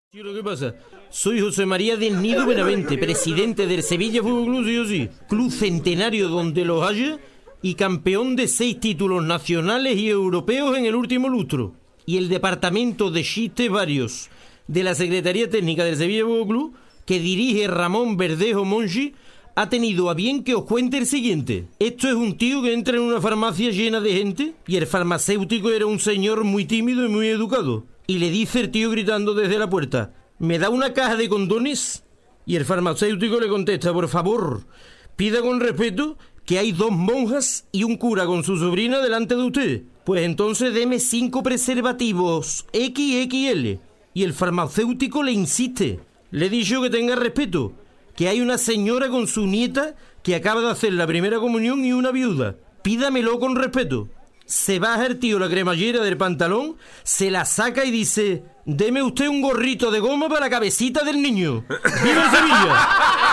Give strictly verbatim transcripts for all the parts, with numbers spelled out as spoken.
¿Qué pasa? Soy José María del Nido Benavente, presidente del Sevilla Fútbol Club, sí o sí. Club centenario donde los haya y campeón de seis títulos nacionales y europeos en el último lustro. Y el departamento de chistes varios de la Secretaría Técnica del Sevilla Fútbol Club, que dirige Ramón Verdejo Monchi, ha tenido a bien que os cuente el siguiente. Esto es un tío que entra en una farmacia llena de gente y el farmacéutico era un señor muy tímido y muy educado. Y le dice el tío gritando desde la puerta: ¿me da una caja de condones? Y el farmacéutico le contesta: por favor, pida con respeto que hay dos monjas y un cura con su sobrina delante de usted. Pues entonces deme cinco preservativos equis equis ele. Y el farmacéutico le insiste: le he dicho que tenga respeto, que hay una señora con su nieta que acaba de hacer la primera comunión y una viuda. Pídamelo con respeto. Se baja el tío la cremallera del pantalón, se la saca y dice: deme usted un gorrito de goma para la cabecita del niño. ¡Viva Sevilla!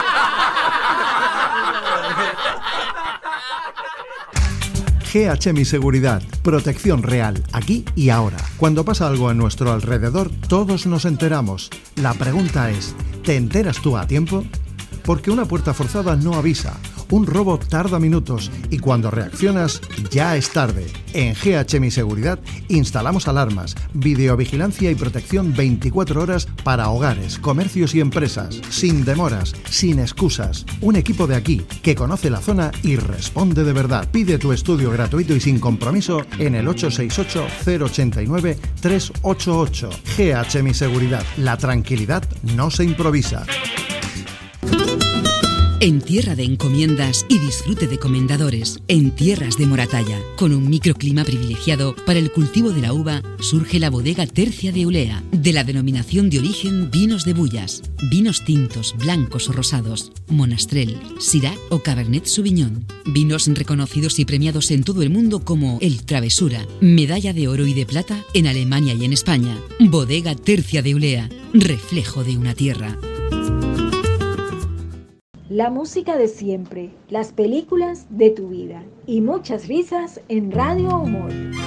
G H Mi Seguridad, protección real, aquí y ahora. Cuando pasa algo a nuestro alrededor, todos nos enteramos. La pregunta es, ¿te enteras tú a tiempo? Porque una puerta forzada no avisa, un robo tarda minutos y cuando reaccionas ya es tarde. En G H Mi Seguridad instalamos alarmas, videovigilancia y protección veinticuatro horas para hogares, comercios y empresas, sin demoras, sin excusas. Un equipo de aquí que conoce la zona y responde de verdad. Pide tu estudio gratuito y sin compromiso en el ocho seis ocho, cero ocho nueve, tres ocho ocho. G H Mi Seguridad. La tranquilidad no se improvisa. En tierra de encomiendas y disfrute de comendadores, en tierras de Moratalla, con un microclima privilegiado para el cultivo de la uva, surge la bodega Tercia de Eulea, de la denominación de origen Vinos de Bullas, vinos tintos, blancos o rosados, Monastrell, Syrah o Cabernet Sauvignon, vinos reconocidos y premiados en todo el mundo como el Travesura, medalla de oro y de plata en Alemania y en España. Bodega Tercia de Eulea, reflejo de una tierra. La música de siempre, las películas de tu vida y muchas risas en Radio Humor.